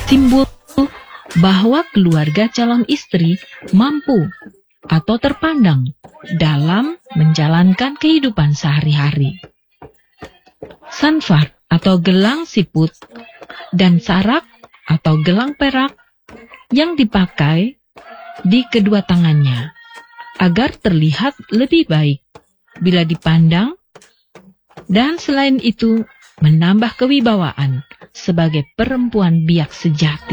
simbol bahwa keluarga calon istri mampu atau terpandang dalam menjalankan kehidupan sehari-hari. Sanvar atau gelang siput dan sarak atau gelang perak yang dipakai di kedua tangannya agar terlihat lebih baik bila dipandang, dan selain itu menambah kewibawaan sebagai perempuan biak sejati.